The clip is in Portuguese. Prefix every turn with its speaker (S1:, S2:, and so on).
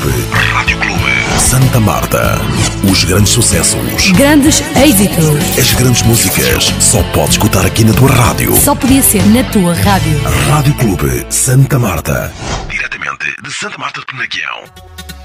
S1: Rádio Clube Santa Marta. Os grandes sucessos,
S2: grandes êxitos,
S1: as grandes músicas, só podes escutar aqui na tua rádio.
S2: só podia ser na tua rádio.
S1: Rádio Clube Santa Marta. Diretamente de Santa Marta de Penaguião.